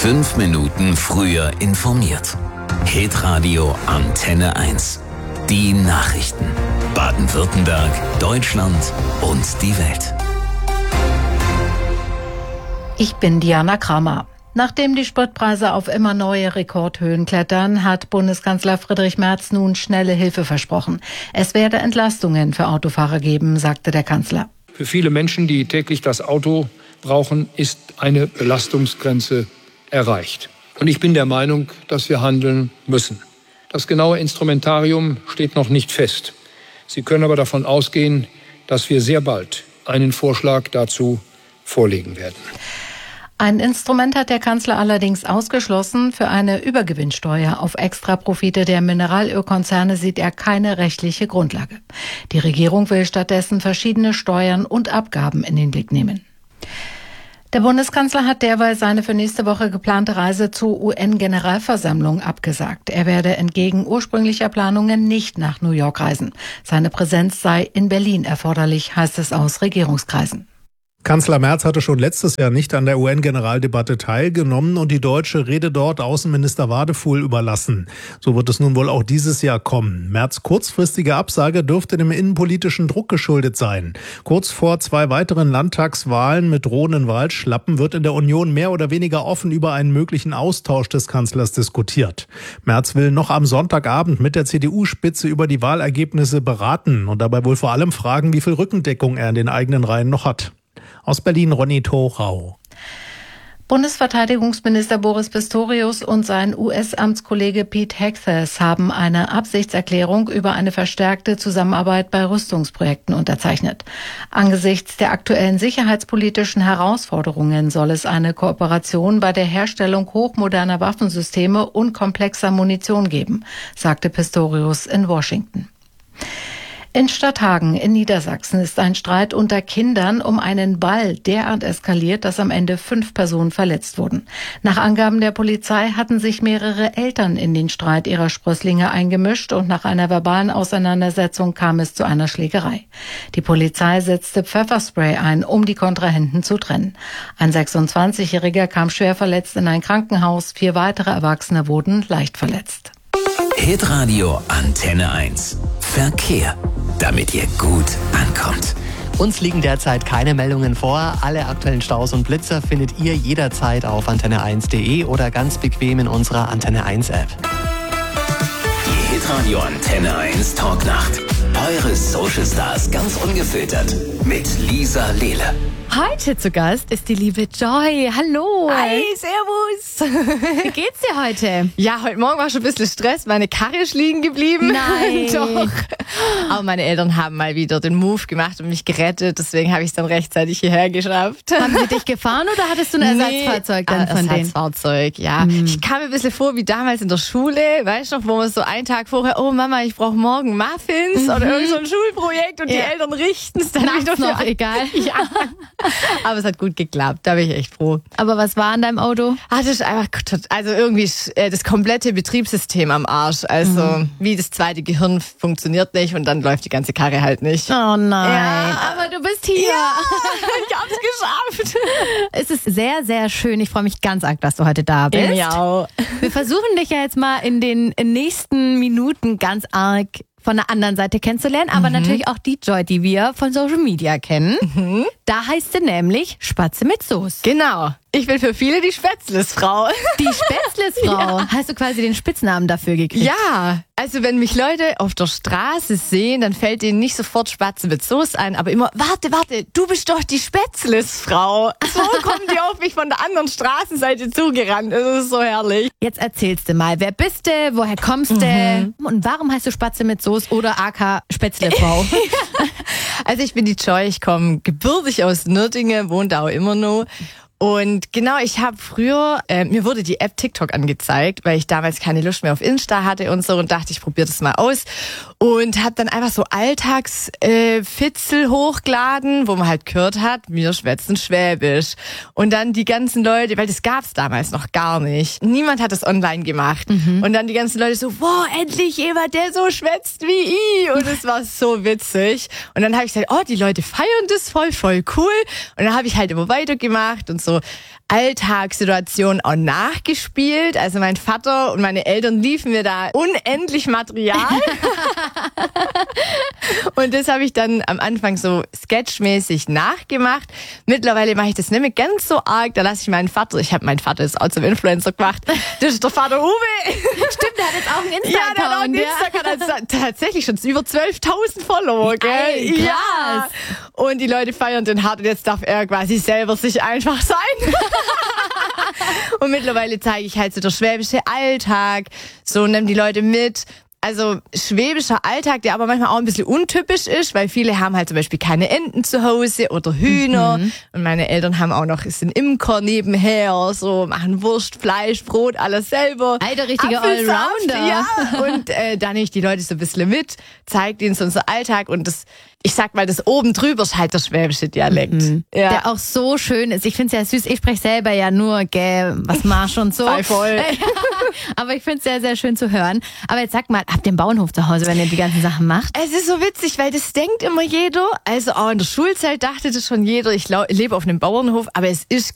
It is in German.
5 Minuten früher informiert. Hitradio Antenne 1. Die Nachrichten. Baden-Württemberg, Deutschland und die Welt. Ich bin Diana Kramer. Nachdem die Spritpreise auf immer neue Rekordhöhen klettern, hat Bundeskanzler Friedrich Merz nun schnelle Hilfe versprochen. Es werde Entlastungen für Autofahrer geben, sagte der Kanzler. Für viele Menschen, die täglich das Auto brauchen, ist eine Belastungsgrenze erreicht. Und ich bin der Meinung, dass wir handeln müssen. Das genaue Instrumentarium steht noch nicht fest. Sie können aber davon ausgehen, dass wir sehr bald einen Vorschlag dazu vorlegen werden. Ein Instrument hat der Kanzler allerdings ausgeschlossen. Für eine Übergewinnsteuer auf Extraprofite der Mineralölkonzerne sieht er keine rechtliche Grundlage. Die Regierung will stattdessen verschiedene Steuern und Abgaben in den Blick nehmen. Der Bundeskanzler hat derweil seine für nächste Woche geplante Reise zur UN-Generalversammlung abgesagt. Er werde entgegen ursprünglicher Planungen nicht nach New York reisen. Seine Präsenz sei in Berlin erforderlich, heißt es aus Regierungskreisen. Kanzler Merz hatte schon letztes Jahr nicht an der UN-Generaldebatte teilgenommen und die deutsche Rede dort Außenminister Wadefuhl überlassen. So wird es nun wohl auch dieses Jahr kommen. Merz' kurzfristige Absage dürfte dem innenpolitischen Druck geschuldet sein. Kurz vor 2 weiteren Landtagswahlen mit drohenden Wahlschlappen wird in der Union mehr oder weniger offen über einen möglichen Austausch des Kanzlers diskutiert. Merz will noch am Sonntagabend mit der CDU-Spitze über die Wahlergebnisse beraten und dabei wohl vor allem fragen, wie viel Rückendeckung er in den eigenen Reihen noch hat. Aus Berlin Ronny Thorau. Bundesverteidigungsminister Boris Pistorius und sein US-Amtskollege Pete Hegseth haben eine Absichtserklärung über eine verstärkte Zusammenarbeit bei Rüstungsprojekten unterzeichnet. Angesichts der aktuellen sicherheitspolitischen Herausforderungen soll es eine Kooperation bei der Herstellung hochmoderner Waffensysteme und komplexer Munition geben, sagte Pistorius in Washington. In Stadthagen in Niedersachsen ist ein Streit unter Kindern um einen Ball derart eskaliert, dass am Ende 5 Personen verletzt wurden. Nach Angaben der Polizei hatten sich mehrere Eltern in den Streit ihrer Sprösslinge eingemischt und nach einer verbalen Auseinandersetzung kam es zu einer Schlägerei. Die Polizei setzte Pfefferspray ein, um die Kontrahenten zu trennen. Ein 26-Jähriger kam schwer verletzt in ein Krankenhaus, 4 weitere Erwachsene wurden leicht verletzt. Hitradio Antenne 1. Verkehr. Damit ihr gut ankommt. Uns liegen derzeit keine Meldungen vor. Alle aktuellen Staus und Blitzer findet ihr jederzeit auf antenne1.de oder ganz bequem in unserer Antenne 1 App. Die Hitradio Antenne 1 Talknacht. Eure Social Stars ganz ungefiltert. Mit Lisa Lehle. Heute zu Gast ist die liebe Joy. Hallo. Hi, servus. Wie geht's dir heute? Ja, heute Morgen war schon ein bisschen Stress. Meine Karre ist liegen geblieben. Nein. Doch. Aber meine Eltern haben mal wieder den Move gemacht und mich gerettet. Deswegen habe ich es dann rechtzeitig hierher geschafft. Haben sie dich gefahren oder hattest du ein Ersatzfahrzeug dann von denen? Ersatzfahrzeug, ja. Ich kam mir ein bisschen vor wie damals in der Schule. Weißt du noch, wo man so einen Tag vorher, oh Mama, ich brauche morgen Muffins oder irgend so ein Schulprojekt und die Eltern richten es dann nachts noch, egal. Ja. Aber es hat gut geklappt, da bin ich echt froh. Aber was war an deinem Auto? Das ist einfach, also irgendwie das komplette Betriebssystem am Arsch. Also wie das zweite Gehirn funktioniert nicht und dann läuft die ganze Karre halt nicht. Oh nein, ja. aber du bist hier. Ja, ich hab's geschafft. Es ist sehr, sehr schön. Ich freue mich ganz arg, dass du heute da bist. Ja. Wir versuchen dich ja jetzt mal in den nächsten Minuten ganz arg von der anderen Seite kennenzulernen, aber natürlich auch die Joy, die wir von Social Media kennen. Da heißt sie nämlich Spatze mit Soße. Genau. Ich bin für viele die Spätzlesfrau. Die Spätzlesfrau? Ja. Hast du quasi den Spitznamen dafür gekriegt? Ja, also wenn mich Leute auf der Straße sehen, dann fällt denen nicht sofort Spatze mit Soße ein, aber immer, warte, du bist doch die Spätzlesfrau. So kommen die auf mich von der anderen Straßenseite zugerannt. Das ist so herrlich. Jetzt erzählst du mal, wer bist du, woher kommst du und warum heißt du Spatze mit Soße oder aka Spätzlefrau? Also ich bin die Joy, ich komme gebürtig aus Nürtingen, wohne da auch immer noch. Und genau, ich habe früher, mir wurde die App TikTok angezeigt, weil ich damals keine Lust mehr auf Insta hatte und so und dachte, ich probiere das mal aus. Und habe dann einfach so Alltagsfitzel hochgeladen, wo man halt gehört hat, wir schwätzen Schwäbisch. Und dann die ganzen Leute, weil das gab's damals noch gar nicht. Niemand hat das online gemacht. Und dann die ganzen Leute so, wow, endlich jemand, der so schwätzt wie ich. Und es war so witzig. Und dann habe ich gesagt, oh, die Leute feiern das voll cool. Und dann habe ich halt immer weitergemacht und so Alltagssituationen auch nachgespielt. Also mein Vater und meine Eltern liefen mir da unendlich Material. Und das habe ich dann am Anfang so sketchmäßig nachgemacht. Mittlerweile mache ich das nicht mehr ganz so arg. Da lasse ich meinen Vater, mein Vater ist auch zum Influencer gemacht. Das ist der Vater Uwe. Stimmt, der hat jetzt auch einen Instagram. Ja, der hat auch einen Instagram. Hat tatsächlich schon über 12.000 Follower, gell? Ey, krass. Ja. Und die Leute feiern den hart und jetzt darf er quasi selber sich einfach sein. Und mittlerweile zeige ich halt so der schwäbische Alltag, so nimm die Leute mit. Also schwäbischer Alltag, der aber manchmal auch ein bisschen untypisch ist, weil viele haben halt zum Beispiel keine Enten zu Hause oder Hühner. Und meine Eltern haben auch noch, sind Imker nebenher, so machen Wurst, Fleisch, Brot, alles selber. Alter, richtiger Apfelsaft, Allrounder. Ja, und dann nehme ich die Leute so ein bisschen mit, zeigt ihnen so unser Alltag und das, ich sag mal, das oben drüber ist halt der schwäbische Dialekt. Ja. Der auch so schön ist. Ich finde es sehr süß. Ich spreche selber ja nur, was Marsch und so. Voll. Aber ich finde es sehr, sehr schön zu hören. Aber jetzt sag mal, habt ihr einen Bauernhof zu Hause, wenn ihr die ganzen Sachen macht? Es ist so witzig, weil das denkt immer jeder. Also auch in der Schulzeit dachte das schon jeder, ich lebe auf einem Bauernhof, aber es ist